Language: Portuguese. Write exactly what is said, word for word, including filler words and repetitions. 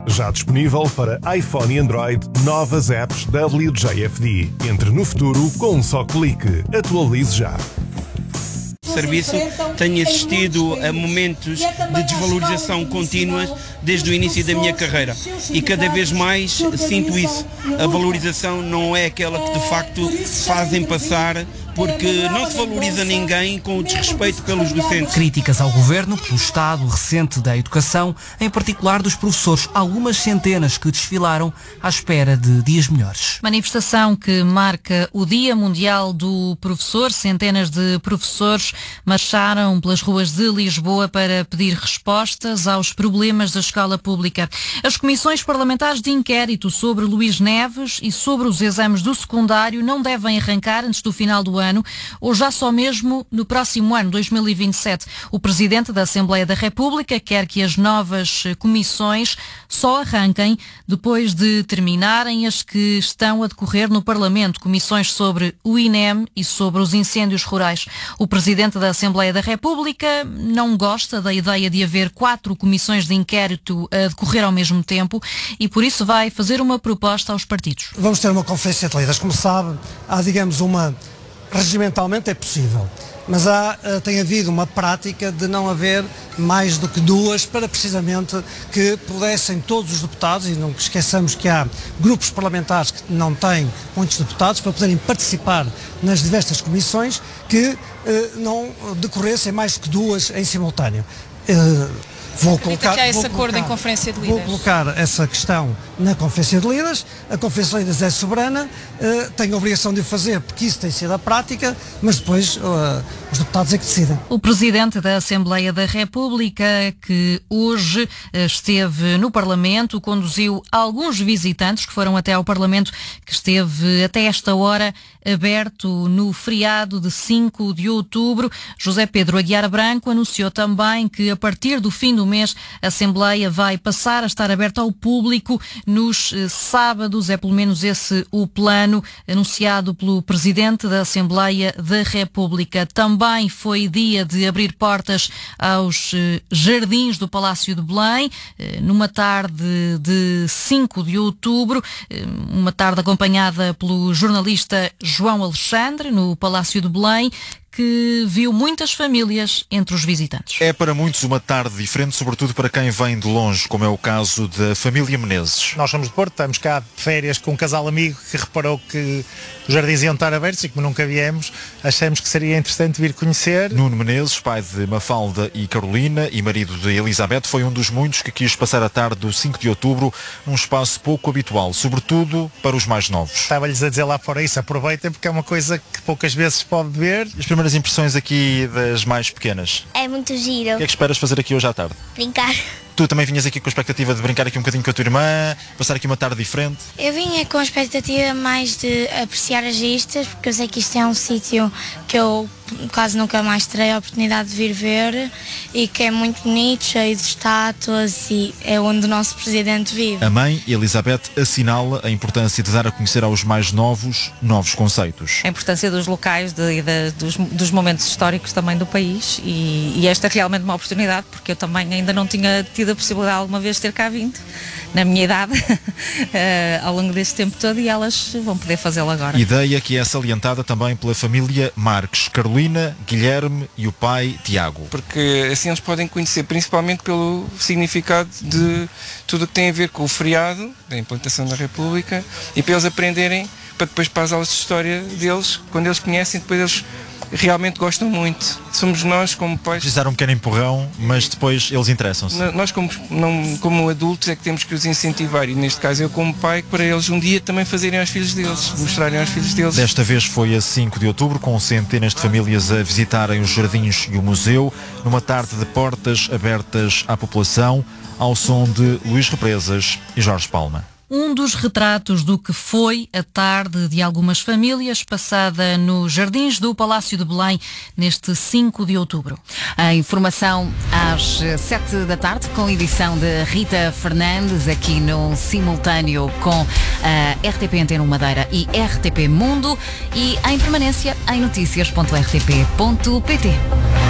Já disponível para iPhone e Android, novas apps W J F D. Entre no futuro com um só clique. Atualize já. O serviço tem assistido a momentos de desvalorização contínua desde o início da minha carreira e cada vez mais sinto isso. A valorização não é aquela que de facto fazem passar, porque não se valoriza ninguém com o desrespeito pelos docentes. Críticas ao governo pelo estado recente da educação, em particular dos professores, algumas centenas que desfilaram à espera de dias melhores. Manifestação que marca o Dia Mundial do Professor. Centenas de professores marcharam pelas ruas de Lisboa para pedir respostas aos problemas da escola pública. As comissões parlamentares de inquérito sobre Luís Neves e sobre os exames do secundário não devem arrancar antes do final do ano, ou já só mesmo no próximo ano, dois mil e vinte e sete. O Presidente da Assembleia da República quer que as novas comissões só arranquem depois de terminarem as que estão a decorrer no Parlamento, comissões sobre o I N E M e sobre os incêndios rurais. O Presidente da Assembleia da República não gosta da ideia de haver quatro comissões de inquérito a decorrer ao mesmo tempo e por isso vai fazer uma proposta aos partidos. Vamos ter uma conferência de líderes. Como sabe, há, digamos, uma... regimentalmente é possível, mas há, tem havido uma prática de não haver mais do que duas para precisamente que pudessem todos os deputados, e não esqueçamos que há grupos parlamentares que não têm muitos deputados, para poderem participar nas diversas comissões, que eh, não decorressem mais que duas em simultâneo. Eh, Vou colocar, que há esse vou acordo colocar, em Conferência de Líderes. Vou colocar essa questão na Conferência de Líderes. A Conferência de Líderes é soberana, uh, tem a obrigação de o fazer, porque isso tem sido a prática, mas depois uh, os deputados é que decidem. O Presidente da Assembleia da República, que hoje uh, esteve no Parlamento, conduziu alguns visitantes que foram até ao Parlamento, que esteve até esta hora aberto no feriado de cinco de outubro. José Pedro Aguiar Branco anunciou também que a partir do fim do mês a Assembleia vai passar a estar aberta ao público nos eh, sábados. É pelo menos esse o plano anunciado pelo Presidente da Assembleia da República. Também foi dia de abrir portas aos eh, jardins do Palácio de Belém, eh, numa tarde de cinco de outubro, eh, uma tarde acompanhada pelo jornalista João Alexandre, no Palácio de Belém, que viu muitas famílias entre os visitantes. É para muitos uma tarde diferente, sobretudo para quem vem de longe, como é o caso da família Menezes. Nós somos de Porto, estamos cá de férias com um casal amigo que reparou que os jardins iam estar abertos e como nunca viemos, achamos que seria interessante vir conhecer. Nuno Menezes, pai de Mafalda e Carolina e marido de Elizabeth, foi um dos muitos que quis passar a tarde do cinco de outubro num espaço pouco habitual, sobretudo para os mais novos. Estava-lhes a dizer lá fora isso, aproveitem porque é uma coisa que poucas vezes se pode ver. As primeiras impressões aqui das mais pequenas? É muito giro. O que é que esperas fazer aqui hoje à tarde? Brincar. Tu também vinhas aqui com a expectativa de brincar aqui um bocadinho com a tua irmã, passar aqui uma tarde diferente? Eu vinha com a expectativa mais de apreciar as vistas, porque eu sei que isto é um sítio que eu quase nunca mais terei a oportunidade de vir ver e que é muito bonito, cheio de estátuas e é onde o nosso Presidente vive. A mãe, Elizabeth, assinala a importância de dar a conhecer aos mais novos novos conceitos. A importância dos locais, de, de, dos, dos momentos históricos também do país e, e esta é realmente uma oportunidade, porque eu também ainda não tinha tido a possibilidade alguma vez de ter cá vindo, na minha idade, uh, ao longo deste tempo todo, e elas vão poder fazê-lo agora. Ideia que é salientada também pela família Marques, Carolina, Guilherme e o pai Tiago. Porque assim eles podem conhecer principalmente pelo significado de tudo o que tem a ver com o feriado, da implantação da República, e para eles aprenderem, para depois para as aulas de história deles, quando eles conhecem, depois eles realmente gostam muito. Somos nós como pais. Precisar um pequeno empurrão, mas depois eles interessam-se. Nós como, não, como adultos é que temos que os incentivar e neste caso eu como pai, para eles um dia também fazerem aos filhos deles, mostrarem aos filhos deles. Desta vez foi a cinco de outubro, com centenas de famílias a visitarem os jardins e o museu, numa tarde de portas abertas à população, ao som de Luís Represas e Jorge Palma. Um dos retratos do que foi a tarde de algumas famílias passada nos jardins do Palácio de Belém neste cinco de outubro. A informação às sete da tarde com edição de Rita Fernandes aqui no simultâneo com a R T P Antena Madeira e R T P Mundo e em permanência em notícias ponto r t p ponto p t.